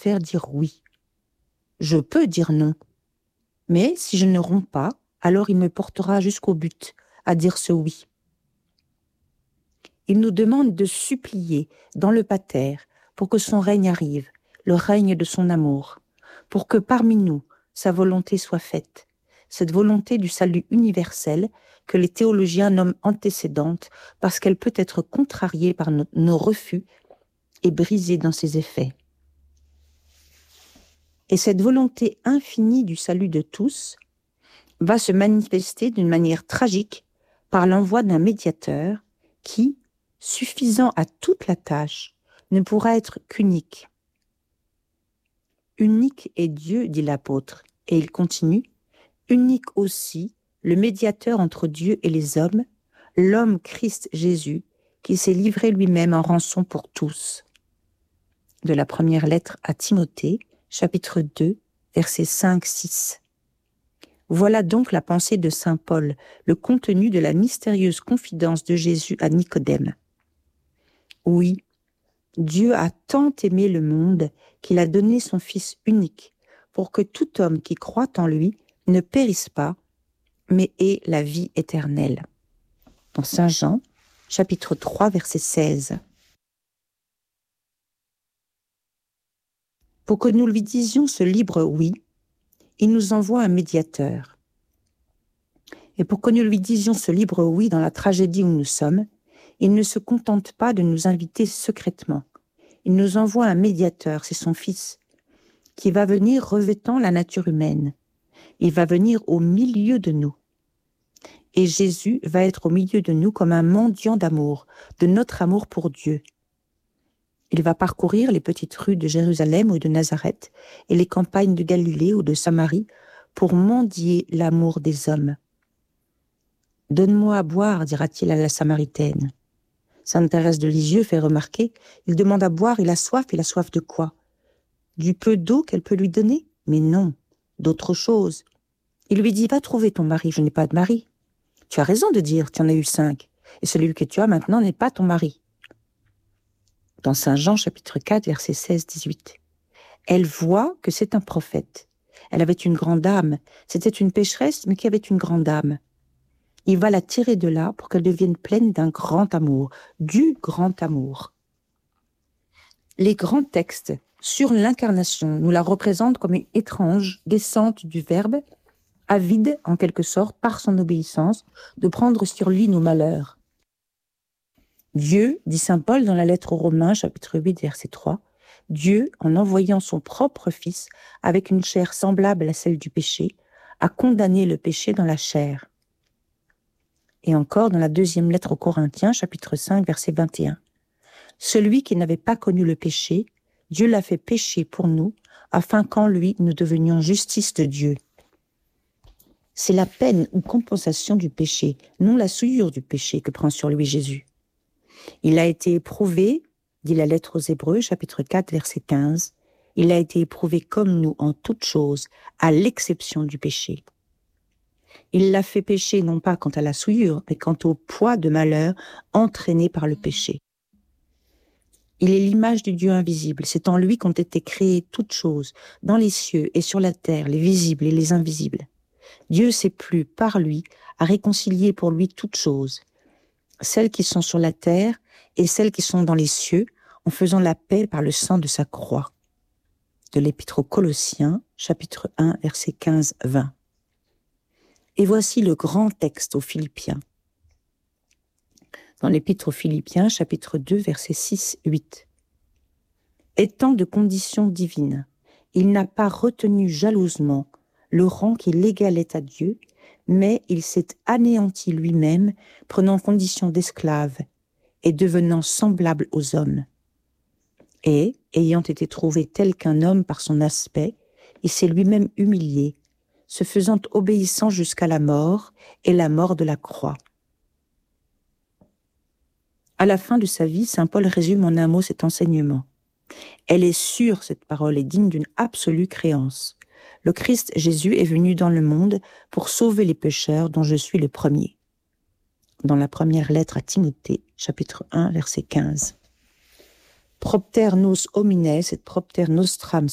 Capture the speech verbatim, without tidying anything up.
faire dire oui. Je peux dire non. Mais si je ne romps pas, alors il me portera jusqu'au but, à dire ce oui. Il nous demande de supplier dans le pater pour que son règne arrive, le règne de son amour, pour que parmi nous, sa volonté soit faite, cette volonté du salut universel que les théologiens nomment antécédente parce qu'elle peut être contrariée par no- nos refus et brisée dans ses effets. Et cette volonté infinie du salut de tous va se manifester d'une manière tragique par l'envoi d'un médiateur qui, suffisant à toute la tâche, ne pourra être qu'unique. Unique est Dieu, dit l'apôtre, et il continue, unique aussi le médiateur entre Dieu et les hommes, l'homme Christ Jésus, qui s'est livré lui-même en rançon pour tous. De la première lettre à Timothée, chapitre deux, versets cinq à six. Voilà donc la pensée de saint Paul, le contenu de la mystérieuse confidence de Jésus à Nicodème. Oui, Dieu a tant aimé le monde qu'il a donné son Fils unique, pour que tout homme qui croit en lui ne périsse pas, mais ait la vie éternelle. Dans saint Jean, chapitre trois, verset seize. Pour que nous lui disions ce libre oui, il nous envoie un médiateur. Et pour que nous lui disions ce libre oui dans la tragédie où nous sommes, il ne se contente pas de nous inviter secrètement. Il nous envoie un médiateur, c'est son Fils, qui va venir revêtant la nature humaine. Il va venir au milieu de nous. Et Jésus va être au milieu de nous comme un mendiant d'amour, de notre amour pour Dieu. Il va parcourir les petites rues de Jérusalem ou de Nazareth et les campagnes de Galilée ou de Samarie pour mendier l'amour des hommes. « Donne-moi à boire », dira-t-il à la Samaritaine. Sainte Thérèse de Lisieux fait remarquer, il demande à boire, il a soif, il a soif de quoi? Du peu d'eau qu'elle peut lui donner? Mais non, d'autre chose. Il lui dit, va trouver ton mari, je n'ai pas de mari. Tu as raison de dire, tu en as eu cinq, et celui que tu as maintenant n'est pas ton mari. Dans saint Jean, chapitre quatre, versets seize à dix-huit. Elle voit que c'est un prophète. Elle avait une grande âme. C'était une pécheresse, mais qui avait une grande âme. Il va la tirer de là pour qu'elle devienne pleine d'un grand amour, du grand amour. Les grands textes sur l'incarnation nous la représentent comme une étrange descente du Verbe, avide, en quelque sorte, par son obéissance, de prendre sur lui nos malheurs. Dieu, dit saint Paul dans la lettre aux Romains, chapitre huit, verset trois, Dieu, en envoyant son propre Fils, avec une chair semblable à celle du péché, a condamné le péché dans la chair. Et encore dans la deuxième lettre aux Corinthiens, chapitre cinq, verset vingt et un. Celui qui n'avait pas connu le péché, Dieu l'a fait pécher pour nous, afin qu'en lui nous devenions justice de Dieu. C'est la peine ou compensation du péché, non la souillure du péché que prend sur lui Jésus. Il a été éprouvé, dit la lettre aux Hébreux, chapitre quatre, verset quinze, il a été éprouvé comme nous en toutes choses, à l'exception du péché. Il l'a fait pécher non pas quant à la souillure, mais quant au poids de malheur entraîné par le péché. Il est l'image du Dieu invisible. C'est en lui qu'ont été créées toutes choses, dans les cieux et sur la terre, les visibles et les invisibles. Dieu s'est plu, par lui, à réconcilier pour lui toutes choses, celles qui sont sur la terre et celles qui sont dans les cieux, en faisant la paix par le sang de sa croix. De l'Épître aux Colossiens, chapitre un, versets quinze à vingt. Et voici le grand texte aux Philippiens. Dans l'Épître aux Philippiens, chapitre deux, versets six à huit. Étant de condition divine, il n'a pas retenu jalousement le rang qui l'égalait à Dieu, mais il s'est anéanti lui-même, prenant condition d'esclave et devenant semblable aux hommes. Et, ayant été trouvé tel qu'un homme par son aspect, il s'est lui-même humilié, se faisant obéissant jusqu'à la mort et la mort de la croix. À la fin de sa vie, saint Paul résume en un mot cet enseignement. Elle est sûre, cette parole est digne d'une absolue créance. Le Christ Jésus est venu dans le monde pour sauver les pécheurs dont je suis le premier. Dans la première lettre à Timothée, chapitre un, verset quinze. Propter nos homines et propter nostram